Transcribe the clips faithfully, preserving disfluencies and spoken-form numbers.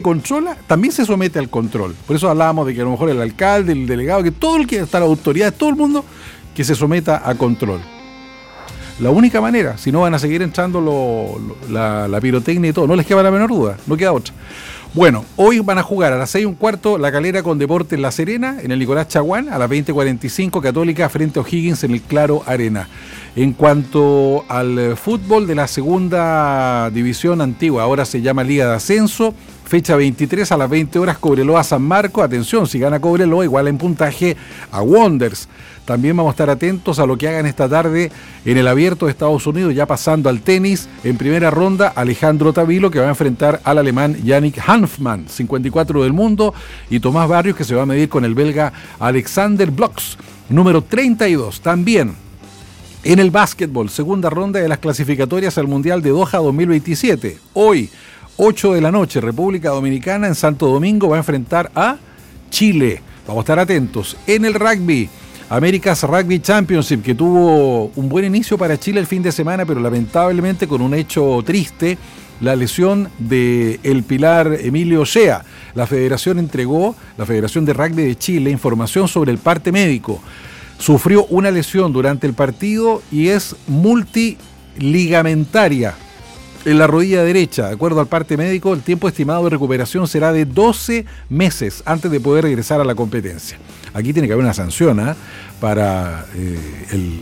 controla también se somete al control. Por eso hablábamos de que a lo mejor el alcalde, el delegado, que todo el que está, la autoridad, todo el mundo que se someta a control. La única manera, si no van a seguir entrando lo, lo, la, la pirotecnia y todo, no les queda la menor duda, no queda otra. Bueno, hoy van a jugar a las seis y un cuarto La Calera con Deportes La Serena en el Nicolás Chaguán, a las veinte cuarenta y cinco Católica frente a O'Higgins en el Claro Arena. En cuanto al fútbol de la segunda división antigua, ahora se llama Liga de Ascenso, fecha veintitrés a las veinte horas Cobreloa San Marcos. Atención, si gana Cobreloa igual en puntaje a Wanderers. También vamos a estar atentos a lo que hagan esta tarde en el Abierto de Estados Unidos, ya pasando al tenis. En primera ronda, Alejandro Tavilo, que va a enfrentar al alemán Yannick Hanfmann, cincuenta y cuatro del mundo, y Tomás Barrios, que se va a medir con el belga Alexander Blox, número treinta y dos. También en el básquetbol, segunda ronda de las clasificatorias al Mundial de Doha dos mil veintisiete. Hoy, ocho de la noche, República Dominicana en Santo Domingo va a enfrentar a Chile. Vamos a estar atentos. En el rugby, America's Rugby Championship, que tuvo un buen inicio para Chile el fin de semana, pero lamentablemente con un hecho triste, la lesión de el pilar Emilio Ochea. La federación entregó, la Federación de Rugby de Chile, información sobre el parte médico. Sufrió una lesión durante el partido y es multiligamentaria en la rodilla derecha. De acuerdo al parte médico, el tiempo estimado de recuperación será de doce meses antes de poder regresar a la competencia. Aquí tiene que haber una sanción ¿eh? para eh, el, el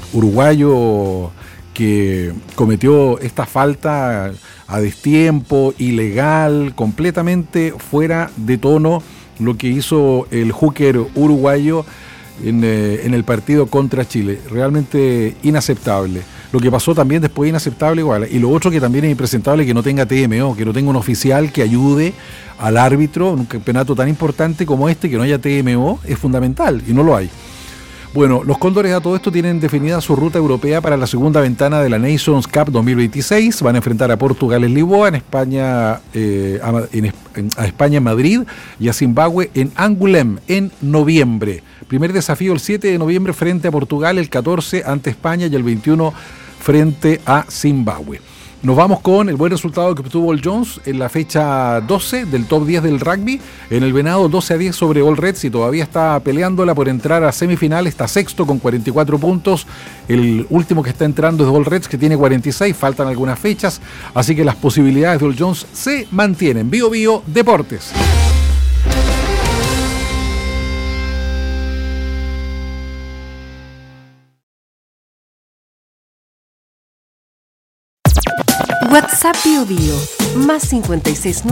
uruguayo que cometió esta falta a destiempo, ilegal, completamente fuera de tono, lo que hizo el hooker uruguayo en, eh, en el partido contra Chile. Realmente inaceptable. Lo que pasó también después inaceptable igual. Y lo otro que también es impresentable, que no tenga T M O, que no tenga un oficial que ayude al árbitro en un campeonato tan importante como este, que no haya T M O, es fundamental, y no lo hay. Bueno, los Cóndores a todo esto tienen definida su ruta europea para la segunda ventana de la Nations Cup dos mil veintiséis. Van a enfrentar a Portugal en Lisboa, en España, eh, a, en, a España en Madrid y a Zimbabue en Angoulême en noviembre. Primer desafío el siete de noviembre frente a Portugal, el catorce ante España y el veintiuno frente a Zimbabue. Nos vamos con el buen resultado que obtuvo el Jones en la fecha doce del top diez del rugby. En el Venado doce a diez sobre All Reds y todavía está peleándola por entrar a semifinal. Está sexto con cuarenta y cuatro puntos. El último que está entrando es All Reds, que tiene cuarenta y seis. Faltan algunas fechas, así que las posibilidades de All Jones se mantienen. Bio Bio Deportes. WhatsApp Bio Bio, más cincuenta y seis